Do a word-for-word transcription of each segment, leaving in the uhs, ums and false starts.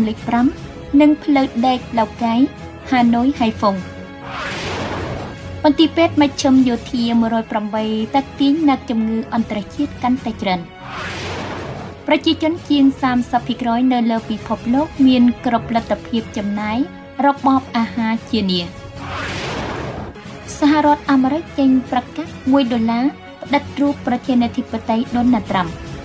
លេខប្រាំនិងផ្លូវដែកឡៅកៃហាណូយហៃហ្វុងមន្ទីរពេទ្យមជ្ឈិមយោធាmột không támតាក់ទាញអ្នកជំងឺអន្តរជាតិកាន់តែច្រើនប្រជាជនជាងសាមសិបភាគរយនៅលើពិភពលោកមានគ្រប់លទ្ធភាពចំណាយរបបអាហារជានាសហរដ្ឋអាមេរិកចេញប្រកាសមួយដុល្លារផ្តិតរូបប្រធានាធិបតីដូណាល់ត្រាំ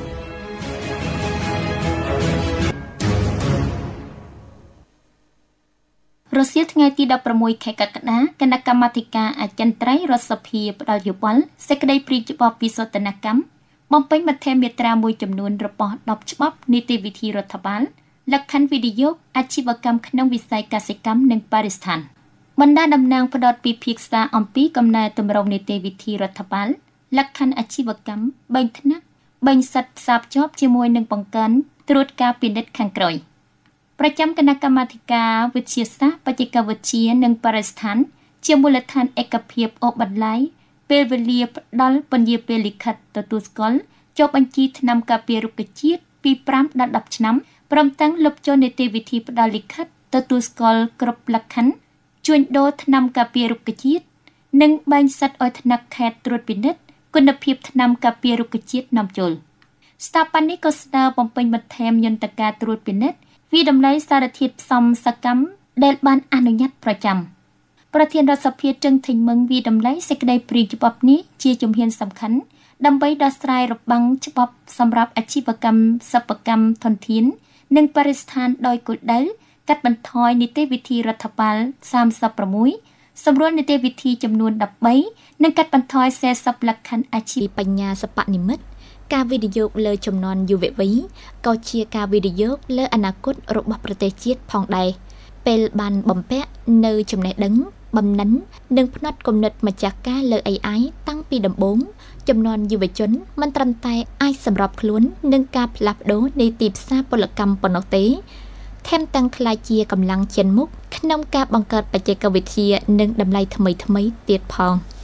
រុស្ស៊ីថ្ងៃទីដប់ប្រាំមួយខែកក្កដាគណៈកម្មាធិការអចិន្ត្រៃយ៍រដ្ឋសភាផ្ដល់យោបល់សេចក្តីព្រាងច្បាប់វិសោធនកម្មបំពេញមធ្យមមាត្រាមួយចំនួនរបស់ដប់ច្បាប់នីតិវិធីរដ្ឋបាលលក្ខខណ្ឌវិនិយោគអាជីវកម្មក្នុងវិស័យកសិកម្មនិងបរិស្ថានបណ្ដាតំណាងផ្ដោតពិភាក្សាអំពីកំណែទម្រង់នីតិវិធីរដ្ឋបាលលក្ខខណ្ឌអាជីវកម្មបែងថ្នាក់បែងសិទ្ធិផ្សារភ្ជាប់ជាមួយនឹងបង្កើនត្រួតការពិនិត្យខាងក្រោយប្រចាំគណៈកម្មាធិការវិទ្យាសាស្ត្របច្ចេកវិទ្យានិងបរិស្ថានជាមូលដ្ឋានឯកភាពអូបន្លាយពេលវេលាផ្ដល់ពន្យាពេលលិខិតទទួលស្គាល់ចុះបញ្ជីថ្នាំការពាររុក្ខជាតិពីប្រាំដល់ដប់ឆ្នាំព្រមទាំងលុបចុះនីតិវិធីផ្ដល់លិខិតទទួលស្គាល់គ្រប់លក្ខខណ្ឌជួញដូរថ្នាំការពាររុក្ខជាតិនិងបែងសិទ្ធិឲ្យថ្នាក់ខេត្តត្រួតពិនិត្យគុណភាពថ្នាំការពាររុក្ខជាតិនាំចូលស្ថាប័ននេះក៏ស្នើបំពេញបន្ថែមយន្តការត្រួតពិនិត្យវិតម្លៃសារធាតុផ្សំសកម្មដែលបានអនុញ្ញាតប្រចាំប្រធានរដ្ឋសភាจึงថេញមឹងវិតម្លៃសេចក្តីព្រាងច្បាប់នេះជាជំហានសំខាន់ដើម្បីដោះស្រាយរបាំងច្បាប់សម្រាប់អាជីវកម្មសិប្បកម្មធនធាននិងបរិស្ថានដោយគោលដៅកាត់បន្ថយនីតិវិធីរដ្ឋបាលសាមសិបប្រាំមួយសម្រួលនីតិវិធីចំនួនដប់បីនិងកាត់បន្ថយសេសប្លក្ខណ្ឌអាជីវបញ្ញាសិប្បនិម្មិតការវិនិយោគលើចំនួនយុវវ័យក៏ជាការវិនិយោគលើអនាគតរបស់ប្រទេសជាតិផងដែរពេលបានបំពាក់នៅចំណេះដឹងបំណិននិងផ្នែកគំនិតម្ចាស់ការលើ เอ ไอ តាំងពីដំបូងចំនួនយុវជនមិនត្រឹមតែអាចសម្របខ្លួននឹងការផ្លាស់ប្ដូរនៃទីផ្សារពលកម្មប៉ុណ្ណោះទេថែមទាំងក្លាយជាកម្លាំងឈានមុខក្នុងការបង្កើតបច្ចេកវិទ្យានិងតម្លៃថ្មីៗទៀតផង